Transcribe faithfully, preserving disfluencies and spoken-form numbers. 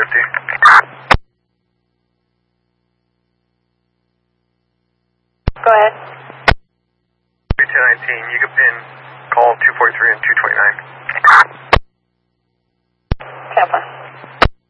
fifty. Go ahead. two two nineteen, you can pin call two forty-three and two twenty-nine. Tampa.